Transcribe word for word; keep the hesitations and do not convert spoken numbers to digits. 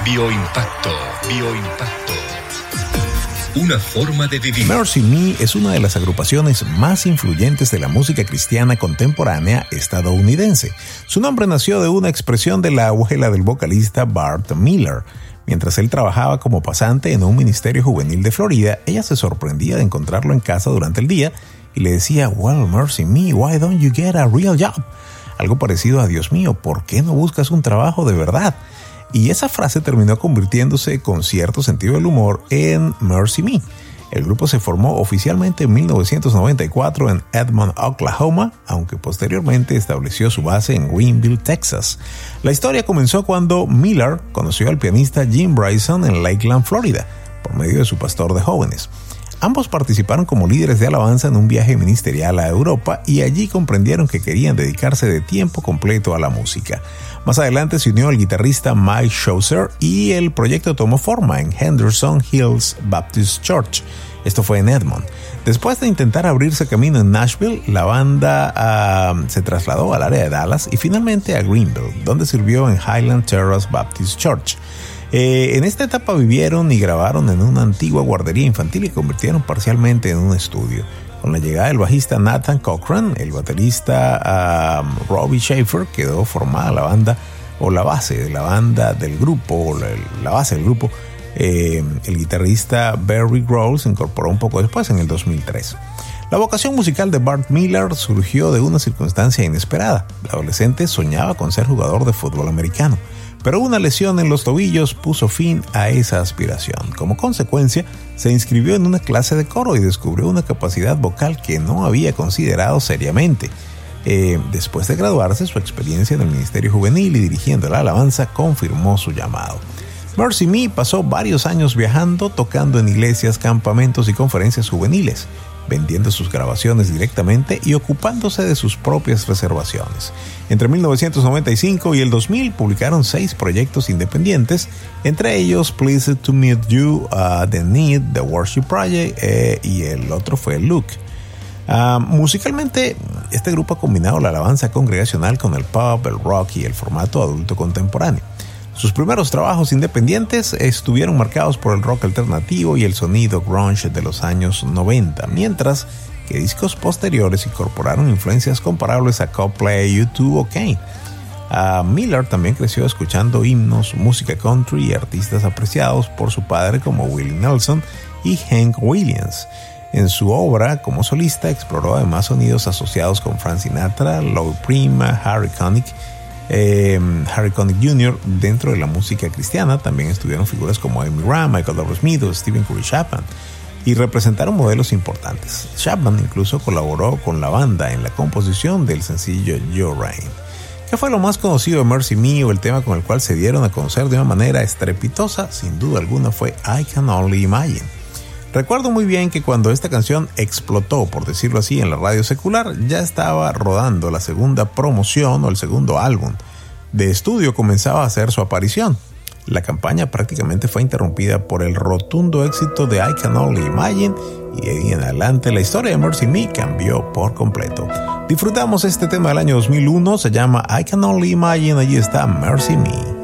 Bioimpacto, bioimpacto. Una forma de vivir. Mercy Me es una de las agrupaciones más influyentes de la música cristiana contemporánea estadounidense. Su nombre nació de una expresión de la abuela del vocalista Bart Miller. Mientras él trabajaba como pasante en un ministerio juvenil de Florida, ella se sorprendía de encontrarlo en casa durante el día y le decía, "Well, mercy me, why don't you get a real job?" Algo parecido a "Dios mío, ¿por qué no buscas un trabajo de verdad?" Y esa frase terminó convirtiéndose con cierto sentido del humor en Mercy Me. El grupo se formó oficialmente en mil novecientos noventa y cuatro en Edmond, Oklahoma, aunque posteriormente estableció su base en Greenville, Texas. La historia comenzó cuando Miller conoció al pianista Jim Bryson en Lakeland, Florida, por medio de su pastor de jóvenes. Ambos participaron como líderes de alabanza en un viaje ministerial a Europa y allí comprendieron que querían dedicarse de tiempo completo a la música. Más adelante se unió el guitarrista Mike Schlosser y el proyecto tomó forma en Henderson Hills Baptist Church. Esto fue en Edmond. Después de intentar abrirse camino en Nashville, la banda uh, se trasladó al área de Dallas y finalmente a Greenville, donde sirvió en Highland Terrace Baptist Church. Eh, en esta etapa vivieron y grabaron en una antigua guardería infantil y convirtieron parcialmente en un estudio. Con la llegada del bajista Nathan Cochran, el baterista um, Robbie Schaefer, quedó formada la banda o la base de la banda del grupo, o la, la base del grupo. Eh, el guitarrista Barry Grohl se incorporó un poco después, en el dos mil tres. La vocación musical de Bart Miller surgió de una circunstancia inesperada. El adolescente soñaba con ser jugador de fútbol americano, pero una lesión en los tobillos puso fin a esa aspiración. Como consecuencia, se inscribió en una clase de coro y descubrió una capacidad vocal que no había considerado seriamente. Eh, después de graduarse, su experiencia en el ministerio juvenil y dirigiendo la alabanza confirmó su llamado. Mercy Me pasó varios años viajando, tocando en iglesias, campamentos y conferencias juveniles, vendiendo sus grabaciones directamente y ocupándose de sus propias reservaciones. Entre mil novecientos noventa y cinco y el dos mil publicaron seis proyectos independientes, entre ellos Pleased to Meet You, uh, The Need, The Worship Project eh, y el otro fue Luke. Uh, musicalmente, este grupo ha combinado la alabanza congregacional con el pop, el rock y el formato adulto contemporáneo. Sus primeros trabajos independientes estuvieron marcados por el rock alternativo y el sonido grunge de los años noventa, mientras que discos posteriores incorporaron influencias comparables a Coldplay, U dos o Kane. Uh, Miller también creció escuchando himnos, música country y artistas apreciados por su padre como Willie Nelson y Hank Williams. En su obra como solista exploró además sonidos asociados con Frank Sinatra, Lou Prima, Harry Connick, Eh, Harry Connick junior Dentro de la música cristiana también estuvieron figuras como Amy Graham, Michael W. Smith o Stephen Curry Chapman y representaron modelos importantes. Chapman incluso colaboró con la banda en la composición del sencillo Your Reign. ¿Qué fue lo más conocido de Mercy Me o el tema con el cual se dieron a conocer de una manera estrepitosa? Sin duda alguna fue I Can Only Imagine. Recuerdo muy bien que cuando esta canción explotó, por decirlo así, en la radio secular, ya estaba rodando la segunda promoción o el segundo álbum de estudio comenzaba a hacer su aparición. La campaña prácticamente fue interrumpida por el rotundo éxito de I Can Only Imagine y de ahí en adelante la historia de Mercy Me cambió por completo. Disfrutamos este tema del año dos mil uno, se llama I Can Only Imagine, allí está Mercy Me.